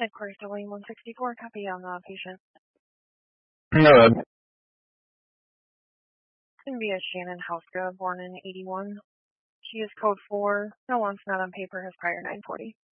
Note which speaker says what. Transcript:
Speaker 1: Headquarters Building 164, copy on the patient.
Speaker 2: No,
Speaker 1: It's going to be a Shannon Hauska, born in 81. She is code 4. No one's not on paper, has prior 940.